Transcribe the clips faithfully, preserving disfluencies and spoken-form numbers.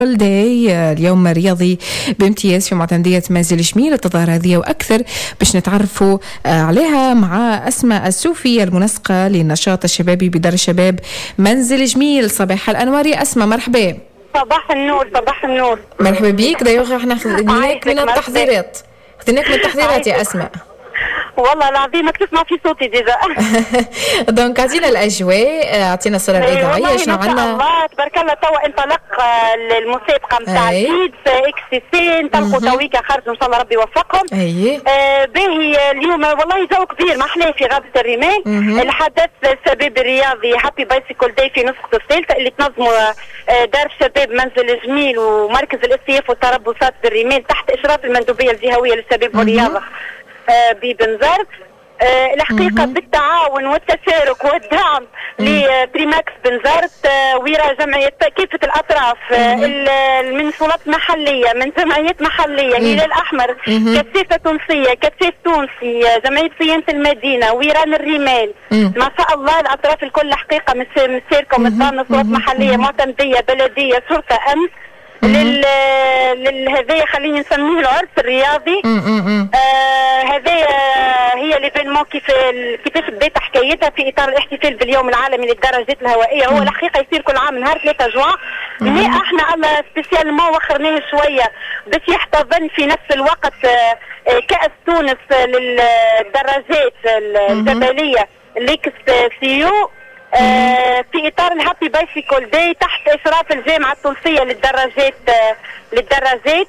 داي اليوم رياضي بامتياز في معتمدية منزل جميل. التظاهرة هذه وأكثر باش نتعرفوا عليها مع أسماء السوفي المنسقة للنشاط الشبابي بدار الشباب منزل جميل. صباح الأنوار يا أسماء، مرحبا. صباح النور. صباح النور، مرحبا بيك. دايوغ احنا خذيناك من التحضيرات خذيناك من التحضيرات يا أسماء. والله العظيم ما تسمع في صوتي ديجا. دونك اعطينا الاجواء، اعطينا الصوره الاذاعيه شنو عندنا. الله تبارك الله. توا انطلق المسابقه نتاع كيدز اكس سي، انطلقوا تويكا خرجوا ان شاء الله ربي يوفقهم. اي آه باهي اليوم والله جو كبير ما احلاه في غابه الرمال. الحدث الشباب الرياضي هابي بايسيكل داي في نسخته الثالثه اللي تنظموا دار الشباب منزل جميل ومركز الاستياف والتربصات بالرمال تحت اشراف المندوبيه الجهويه للشباب والرياضه ببنزرت. آه الحقيقة بالتعاون والتشارك والدعم لبريماكس بنزرت آه ويرا جمعية كافة الأطراف آه من سلطات محلية، من جمعيات محلية، الهلال الأحمر، كثافة تونسية، كثافة تونسي، جمعية صيانة المدينة، ويران الرمال، ما شاء الله الأطراف الكل حقيقة مشاركة ومتضامنة، سلطات محلية، معتمدية، بلدية، شرطة، أمن. لل للهذايا خليني نسميه العرس الرياضي. آه هذايا هي ليفينمون كيف كيفاش بدات حكايتها في اطار الاحتفال باليوم العالمي للدراجات الهوائيه. هو الحقيقه يصير كل عام نهار ثلاثة جوان، اللي احنا الله سبيسيالمون وخرناه شويه باش يحتضن في نفس الوقت آه كاس تونس للدراجات الجبليه ليكس سيو آه في اطار الهابي بايسيكل داي تحت اشراف الجامعه التونسيه للدراجات آه للدراجات.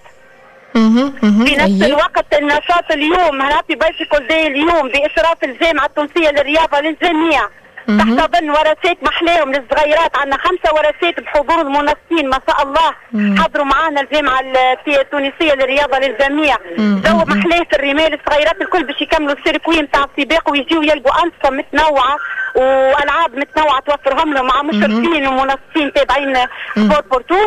في نفس الوقت النشاط اليوم هابي بايسيكل داي اليوم باشراف الجامعه التونسيه للرياضه للجميع تحتضن ورشات محلاهم للصغيرات. عندنا خمسه ورشات بحضور المنسقين ما شاء الله حضروا معنا الجامعه التونسيه للرياضه للجميع. جو محلاه في الرمال، الصغيرات الكل باش يكملوا السيركوي نتاع السباق ويجيو يلقوا انشطه متنوعه والعاب متنوعه توفرهم لهم مع مشرفين ومنسقين تابعين سبورت بورتو.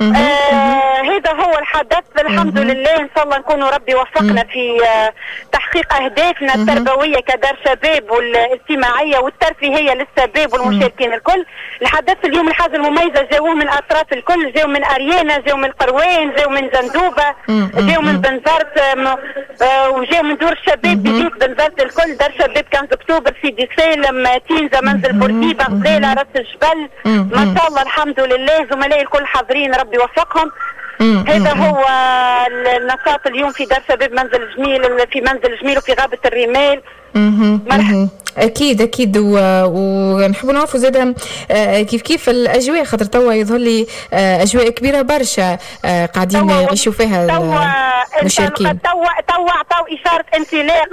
آه هذا هو الحدث. الحمد لله ان شاء الله نكونوا ربي وفقنا في آه تحقيق اهدافنا التربويه كدار شباب والاجتماعيه والترفيهيه للشباب والمشاركين الكل. الحدث اليوم الحاجه المميزه جاوه من اطراف الكل، جاو من اريانا، جاو من القروان، جاو من جندوبه، جاو من بنزرت آه وجاو من دور الشباب بديت بنزرت الكل، دار شباب خمسة اكتوبر، سيدي سالم، تينزا، منزل بورقيبه، غزاله، راس الجبل. ما شاء الله الحمد لله زملائي الكل حاضرين ربي يوفقهم. هذا هو النشاط اليوم في دار شباب منزل جميل في منزل جميل وفي غابة الرمال. مرحبا. اكيد اكيد ونحب نعرفوا زاده كيف كيف الاجواء، خاطر توا يظهر لي اجواء كبيره برشا قاعدين يعيشوا فيها المشاركين. توا توا عطاو اشاره انطلاق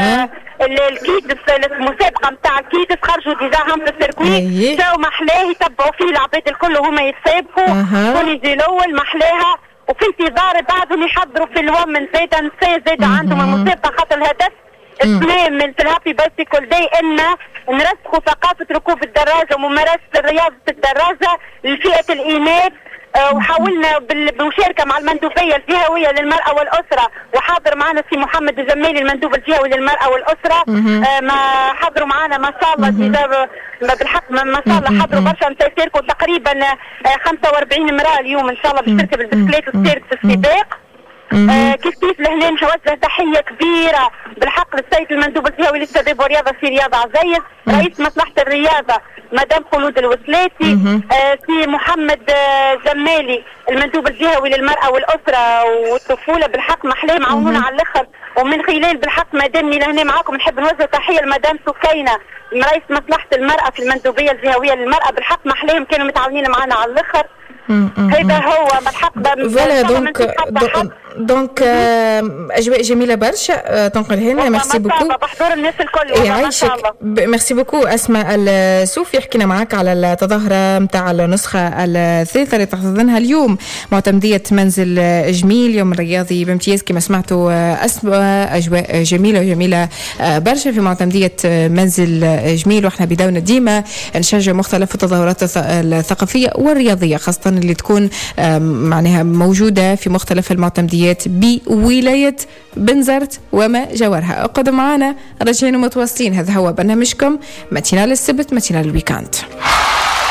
الكيت المسابقه نتاع الكيت، خرجوا ديجا هم في السيركوي جاو محلاه يتبعوا فيه العباد الكل وهما يتسابقوا. كل يجي الاول محلاها وفي انتظار بعضهم يحضروا في الومن زاده نساء زاده عندهم المسابقه، خاطر الهدف اثنين من في الهابي بايسيكل داي ان نرسخوا ثقافه ركوب الدراجه وممارسه رياضه الدراجه لفئه الاناث. أه وحاولنا بالمشاركه مع المندوبيه الجهويه للمراه والاسره، وحاضر معنا سي محمد الجمالي المندوب الجهوي للمراه والاسره. أه ما حضروا معنا ما شاء الله بالحق ما شاء الله حضروا برشا نساء، شاركوا تقريبا خمسة وأربعين امراه اليوم ان شاء الله باش تركب البسكليت وتشارك في السباق. آه كيف كيف لهنا نوجه تحيه كبيره بالحق للسيد المندوب الجهوي للشباب والرياضه سي رياض عزيز، رئيس مصلحه الرياضه مدام خلود الوسلاتي، آه سي محمد آه جمالي المندوب الجهوي للمراه والاسره والطفوله. بالحق محلاه معاونونا على الاخر، ومن خلال بالحق مدامني لهنا معاكم نحب نوجه تحيه لمدام سكينه رئيس مصلحه المراه في المندوبيه الجهويه للمراه. بالحق محلاهم كانوا متعاونين معنا على الاخر. هذا هو بالحق. فوالا دونك دونك اجواء جميله برشا تنقل هنا. ميرسي بوكو بحضور الناس الكل. يعيشك. ميرسي بوكو اسماء السوفي. حكينا معك على التظاهره نتاع النسخه الثالثه اللي تحتضنها اليوم معتمديه منزل جميل يوم الرياضي بامتياز. كما سمعتوا اسماء اجواء جميله وجميله برشا في معتمديه منزل جميل، واحنا بداونا ديما نشجع مختلف التظاهرات الثقافيه والرياضيه خاصه اللي تكون معناها موجوده في مختلف المعتمديات بولاية بنزرت وما جاورها. اقعدوا معنا راجعين ومتواصلين. هذا هو برنامجكم ماتينال السبت، ماتينال الويكاند.